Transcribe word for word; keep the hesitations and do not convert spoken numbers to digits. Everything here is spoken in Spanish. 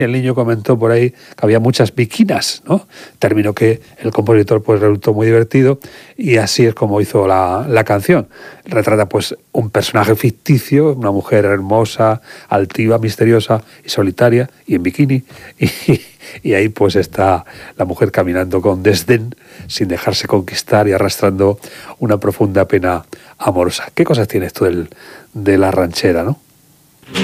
El niño comentó por ahí que había muchas bikinas, ¿no? Término que el compositor pues resultó muy divertido, y así es como hizo la, la canción. Retrata pues un personaje ficticio, una mujer hermosa, altiva, misteriosa y solitaria, y en bikini, y, y ahí pues está la mujer caminando con desdén, sin dejarse conquistar y arrastrando una profunda pena amorosa. ¿Qué cosas tienes tú del, de la ranchera, no?